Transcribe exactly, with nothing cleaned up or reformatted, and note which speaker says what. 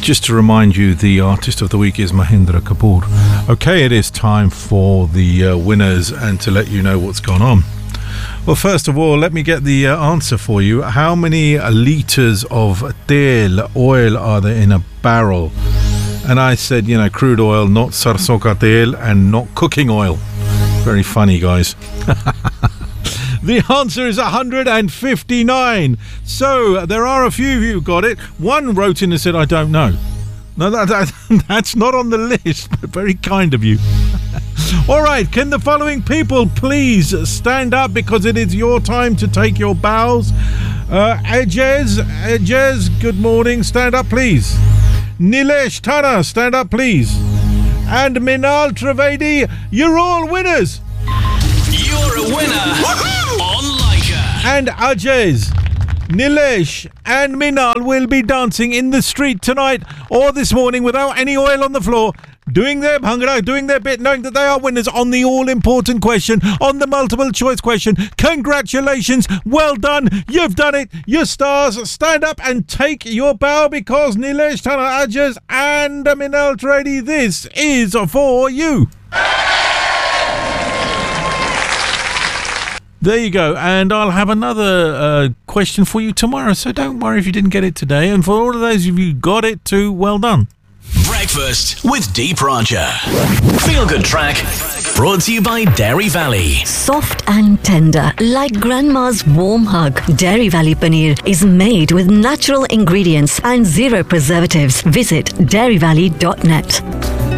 Speaker 1: Just to remind you, the artist of the week is Mahendra Kapoor. Okay, it is time for the uh, winners and to let you know what's gone on. Well, first of all, let me get the uh, answer for you. How many uh, litres of tel, oil, are there in a barrel? And I said, you know, crude oil, not sarson ka tel, and not cooking oil. Very funny, guys. The answer is one hundred fifty-nine. So there are a few of you who got it. One wrote in and said, I don't know. No, that, that, that's not on the list, but very kind of you. All right, can the following people please stand up because it is your time to take your bows? Uh, Ajez, Ajez, good morning. Stand up, please. Nilesh Tana, stand up, please. And Minal Trivedi, you're all winners.
Speaker 2: You're a winner on Leica.
Speaker 1: And Ajez, Nilesh and Minal will be dancing in the street tonight or this morning without any oil on the floor, doing their bhangra, doing their bit, knowing that they are winners on the all-important question, on the multiple-choice question. Congratulations, well done, you've done it, your stars. Stand up and take your bow because Nilesh, Tana, Ajaz and Minal Trivedi, this is for you. There you go, and I'll have another uh, question for you tomorrow, so don't worry if you didn't get it today. And for all of those of you who got it too, well done.
Speaker 2: Breakfast with Deep Rancher. Feel Good Track, brought to you by Dairy Valley.
Speaker 3: Soft and tender, like grandma's warm hug. Dairy Valley Paneer is made with natural ingredients and zero preservatives. Visit dairy valley dot net.